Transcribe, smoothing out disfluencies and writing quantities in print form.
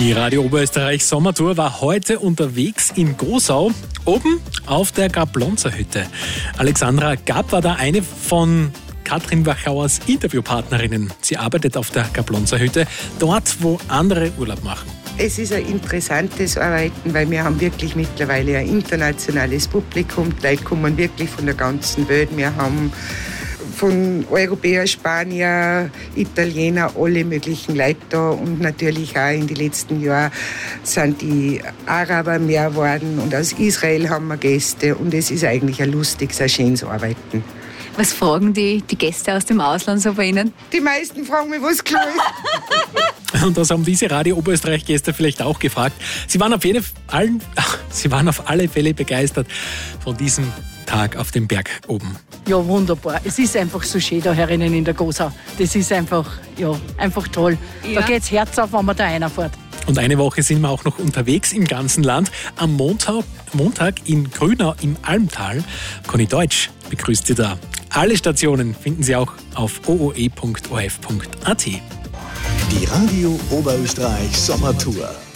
Die Radio Oberösterreich Sommertour war heute unterwegs in Gosau, oben auf der Gablonzer-Hütte. Alexandra Gab war da eine von Katrin Wachauers Interviewpartnerinnen. Sie arbeitet auf der Gablonzer-Hütte, dort, wo andere Urlaub machen. Es ist ein interessantes Arbeiten, weil wir haben wirklich mittlerweile ein internationales Publikum. Die Leute kommen wirklich von der ganzen Welt. Wir haben von Europäer, Spanier, Italiener, alle möglichen Leute da. Und natürlich auch in den letzten Jahren sind die Araber mehr geworden. Und aus Israel haben wir Gäste. Und es ist eigentlich ein lustiges, ein schönes Arbeiten. Was fragen die Gäste aus dem Ausland so bei Ihnen? Die meisten fragen mich, was klar ist. Und das haben diese Radio Oberösterreich-Gäste vielleicht auch gefragt. Sie waren auf alle Fälle begeistert von diesem Tag auf dem Berg oben. Ja, wunderbar. Es ist einfach so schön da herinnen in der Gosau. Das ist einfach toll. Ja. Da geht's Herz auf, wenn man da reinfährt. Und eine Woche sind wir auch noch unterwegs im ganzen Land. Am Montag in Grünau im Almtal. Conny Deutsch begrüßt Sie da. Alle Stationen finden Sie auch auf ooe.orf.at. Die Radio Oberösterreich Sommertour.